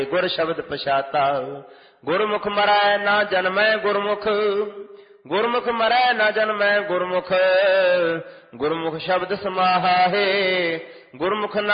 ਗੁਰ ਸ਼ਬਦ ਪਛਾਤਾ। ਗੁਰਮੁਖ ਮਰੈ ਨਾ ਜਨਮੈ ਗੁਰਮੁਖ, ਗੁਰਮੁਖ ਮਰੈ ਨਾ ਜਨਮੈ ਗੁਰਮੁਖ। ਗੁਰਮੁਖ ਸ਼ਬਦ ਸਮਾਹਾ ਹੈ, ਗੁਰਮੁਖ